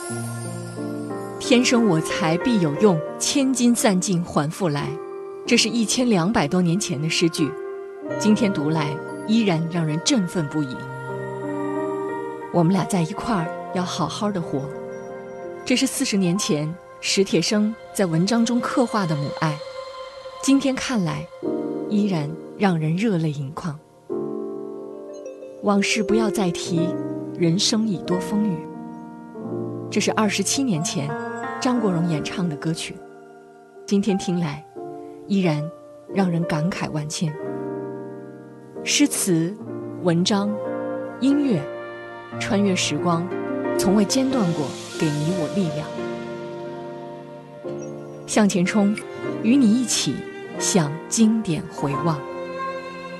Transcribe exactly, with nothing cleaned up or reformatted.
天生我材必有用，千金散尽还复来。这是一千两百多年前的诗句，今天读来依然让人振奋不已。我们俩在一块儿，要好好的活。这是四十年前史铁生在文章中刻画的母爱，今天看来依然让人热泪盈眶。往事不要再提，人生已多风雨。这是二十七年前张国荣演唱的歌曲，今天听来依然让人感慨万千。诗词、文章、音乐，穿越时光，从未间断过给你我力量。向前冲，与你一起向经典回望。